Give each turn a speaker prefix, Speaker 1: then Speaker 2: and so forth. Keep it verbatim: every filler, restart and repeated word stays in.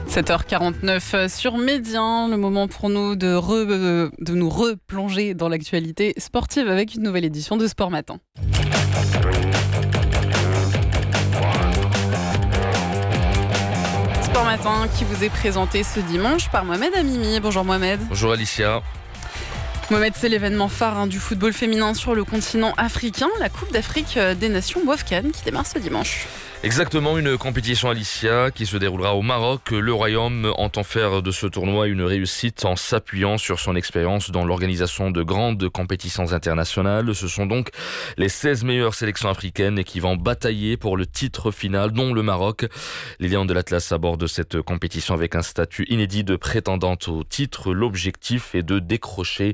Speaker 1: sept heures quarante-neuf sur Médien, le moment pour nous de, re, de nous replonger dans l'actualité sportive avec une nouvelle édition de Sport Matin. Sport Matin qui vous est présenté ce dimanche par Mohamed Amimi. Bonjour Mohamed.
Speaker 2: Bonjour Alicia.
Speaker 1: Mohamed, c'est l'événement phare hein, du football féminin sur le continent africain, la Coupe d'Afrique des Nations WAFCAN qui démarre ce dimanche.
Speaker 2: Exactement, une compétition Alicia qui se déroulera au Maroc. Le Royaume entend faire de ce tournoi une réussite en s'appuyant sur son expérience dans l'organisation de grandes compétitions internationales. Ce sont donc les seize meilleures sélections africaines qui vont batailler pour le titre final, dont le Maroc. Les Lions de l'Atlas abordent cette compétition avec un statut inédit de prétendante au titre. L'objectif est de décrocher